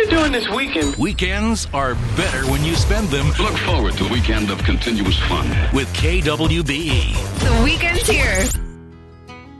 you doing this weekend? Weekends are better when you spend them. Look forward to a weekend of continuous fun. With KWBE. The weekend's here.